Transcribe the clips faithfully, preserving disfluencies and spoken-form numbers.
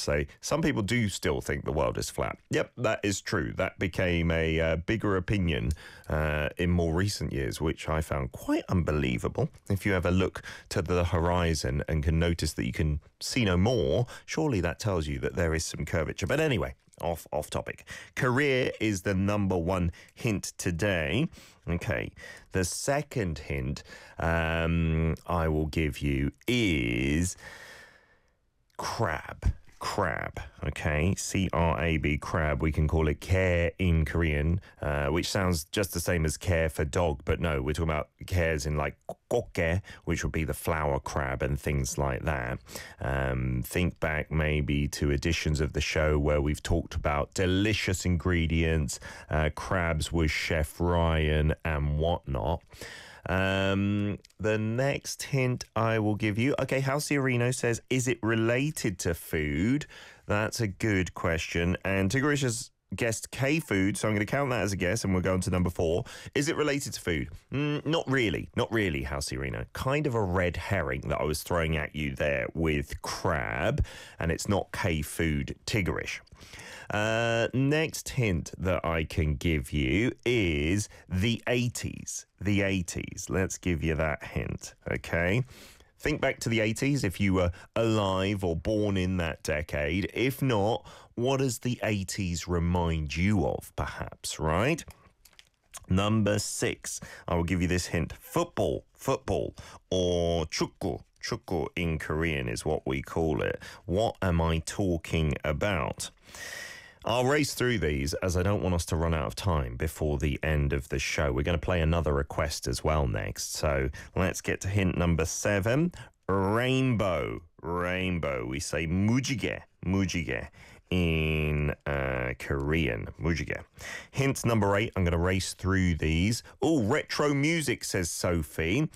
say some people do still think the world is flat. Yep, that is true. That became a uh, bigger opinion uh, in more recent years, which I found quite unbelievable. If you ever look to the horizon and can notice that you can see no more, surely that tells you that there is some curvature. But anyway, off off topic. Career is the number one hint today. Okay, the second hint um, I will give you is crab. Crab, okay, C R A B, crab. We can call it care in Korean, uh, which sounds just the same as care for dog, but no, we're talking about cares in like kokge, which would be the flower crab and things like that. Um, think back maybe to editions of the show where we've talked about delicious ingredients, uh, crabs with Chef Ryan and whatnot. Um, the next hint I will give you, okay, Halciarino says, is it related to food? That's a good question. And Tigrish has guessed K-food, so I'm going to count that as a guess, and we'll go on to number four. Is it related to food? Mm, not really. Not really, Halciarino. Kind of a red herring that I was throwing at you there with crab, and it's not K-food, Tigrish. Uh, next hint that I can give you is the eighties. The eighties. Let's give you that hint, okay? Think back to the eighties if you were alive or born in that decade. If not, what does the eighties remind you of, perhaps, right? Number six, I will give you this hint. Football, football, or 축구. 축구 in Korean is what we call it. What am I talking about? I'll race through these as I don't want us to run out of time before the end of the show. We're going to play another request as well next. So let's get to hint number seven. Rainbow. Rainbow. We say mujige. Mujige in uh, Korean. Mujige. Hint number eight. I'm going to race through these. Oh, retro music, says Sophie.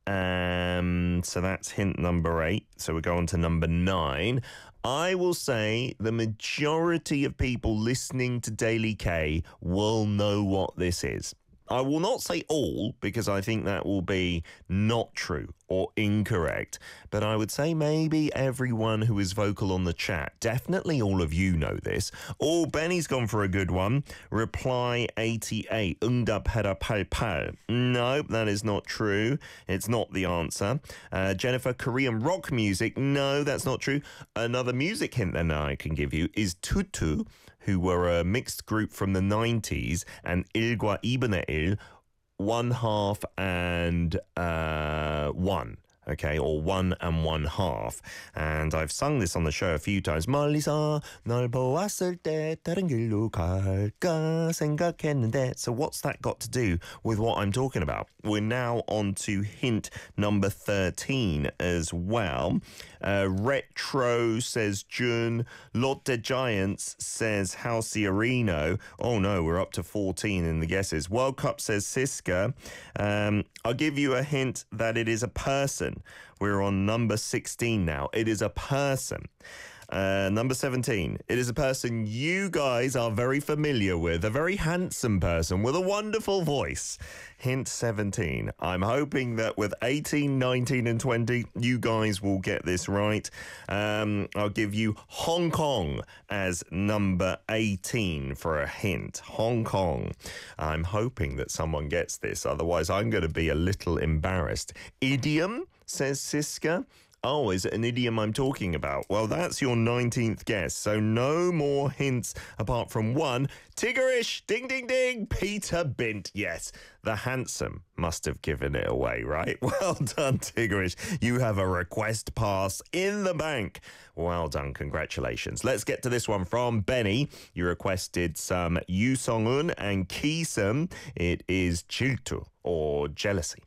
Um, so that's hint number eight. So we go on to number nine. I will say the majority of people listening to Daily K will know what this is. I will not say all, because I think that will be not true or incorrect, but I would say maybe everyone who is vocal on the chat. Definitely all of you know this. Oh, Benny's gone for a good one. Reply eighty-eight. 응답 해라 팔팔. No, that is not true. It's not the answer. Uh, Jennifer, Korean rock music. No, that's not true. Another music hint then I can give you is Tutu, who were a mixed group from the nineties, and 일과 이분의 일, one half and uh, one. Okay, or one and one half. And I've sung this on the show a few times. 멀리서 널 보았을 때 다른 길로 갈까 생각했는데. So what's that got to do with what I'm talking about? We're now on to hint number thirteen as well. Uh, retro, says Jun. Lotte Giants, says Halciarino. Oh no, we're up to fourteen in the guesses. World Cup, says Siska. Um, I'll give you a hint that it is a person. We're on number sixteen now. It is a person. Uh, number seventeen. It is a person you guys are very familiar with. A very handsome person with a wonderful voice. Hint seventeen. I'm hoping that with eighteen, nineteen and twenty, you guys will get this right. Um, I'll give you Hong Kong as number eighteen for a hint. Hong Kong. I'm hoping that someone gets this. Otherwise, I'm going to be a little embarrassed. Idiom, says Siska. Oh, is it an idiom I'm talking about? Well, that's your nineteenth guess, so no more hints apart from one. Tiggerish, ding, ding, ding, Peter Bint. Yes, the handsome must have given it away, right? Well done, Tiggerish. You have a request pass in the bank. Well done, congratulations. Let's get to this one from Benny. You requested some Yoo Sung-un and Ki-sum. It is 질투, or jealousy.